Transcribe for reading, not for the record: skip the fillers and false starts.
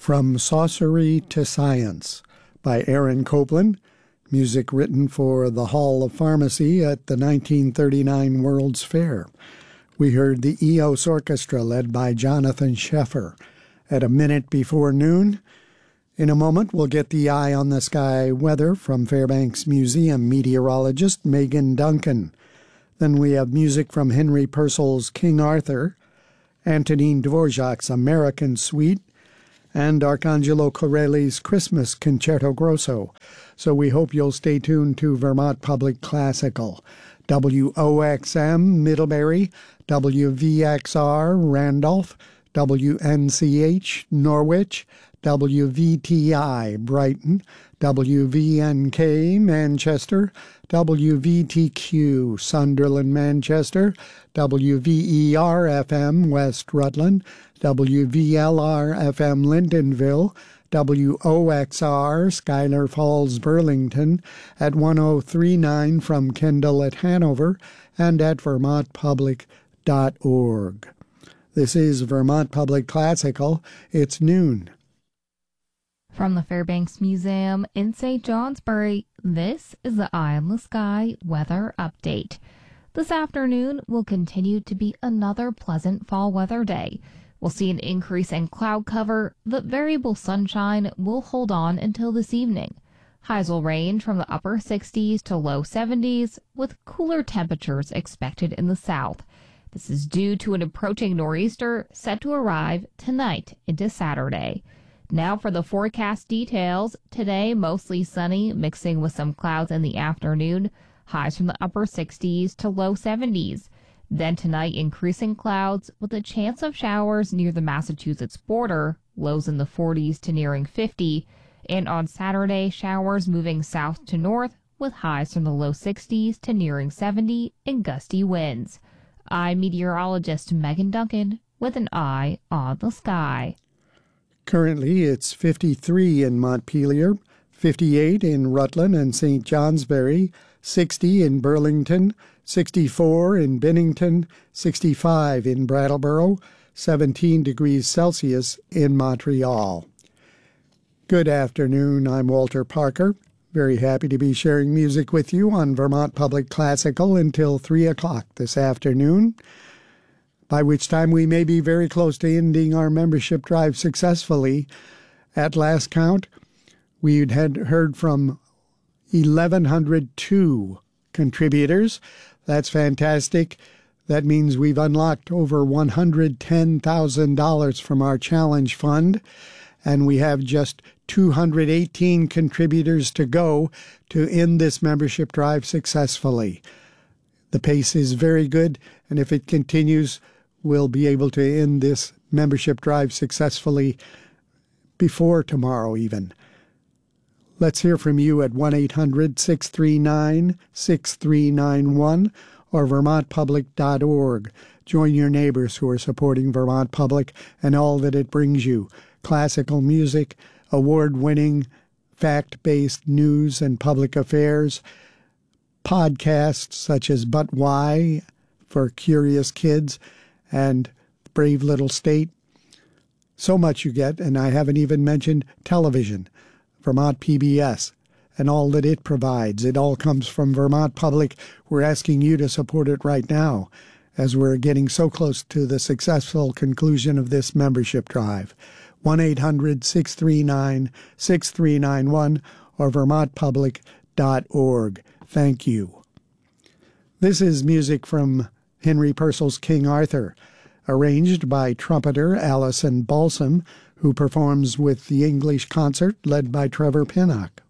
From Sorcery to Science by Aaron Copland, music written for the Hall of Pharmacy at the 1939 World's Fair. We heard the EOS Orchestra led by Jonathan Sheffer at a minute before noon. In a moment, we'll get the Eye on the Sky weather from Fairbanks Museum meteorologist Megan Duncan. Then we have music from Henry Purcell's King Arthur, Antonin Dvorak's American Suite, and Arcangelo Corelli's Christmas Concerto Grosso. So we hope you'll stay tuned to Vermont Public Classical. WOXM Middlebury, WVXR Randolph, WNCH Norwich, WVTI Brighton, WVNK Manchester, WVTQ Sunderland Manchester, WVER-FM West Rutland, WVLR-FM Lyndonville, WOXR Schuyler Falls Burlington at 1039 from Kendall at Hanover and at vermontpublic.org. This is Vermont Public Classical. It's noon. From the Fairbanks Museum in St. Johnsbury, this is the Eye on the Sky weather update. This afternoon will continue to be another pleasant fall weather day. We'll see an increase in cloud cover, but variable sunshine will hold on until this evening. Highs will range from the upper 60s to low 70s, with cooler temperatures expected in the south. This is due to an approaching nor'easter set to arrive tonight into Saturday. Now for the forecast details. Today, mostly sunny, mixing with some clouds in the afternoon. Highs from the upper 60s to low 70s. Then tonight, increasing clouds with a chance of showers near the Massachusetts border. Lows in the 40s to nearing 50. And on Saturday, showers moving south to north with highs from the low 60s to nearing 70 and gusty winds. I'm meteorologist Megan Duncan with an eye on the sky. Currently, it's 53 in Montpelier, 58 in Rutland and St. Johnsbury, 60 in Burlington, 64 in Bennington, 65 in Brattleboro, 17 degrees Celsius in Montreal. Good afternoon, I'm Walter Parker. Very happy to be sharing music with you on Vermont Public Classical until 3 o'clock this afternoon, by which time we may be very close to ending our membership drive successfully. At last count, we had heard from 1,102 contributors. That's fantastic. That means we've unlocked over $110,000 from our challenge fund, and we have just 218 contributors to go to end this membership drive successfully. The pace is very good, and if it continues, we'll be able to end this membership drive successfully before tomorrow even. Let's hear from you at 1-800-639-6391 or vermontpublic.org. Join your neighbors who are supporting Vermont Public and all that it brings you. Classical music, award-winning, fact-based news and public affairs, podcasts such as But Why for curious kids, and Brave Little State. So much you get, and I haven't even mentioned television, Vermont PBS, and all that it provides. It all comes from Vermont Public. We're asking you to support it right now as we're getting so close to the successful conclusion of this membership drive. 1-800-639-6391 or vermontpublic.org. Thank you. This is music from Henry Purcell's King Arthur, arranged by trumpeter Alison Balsam, who performs with the English Concert led by Trevor Pinnock.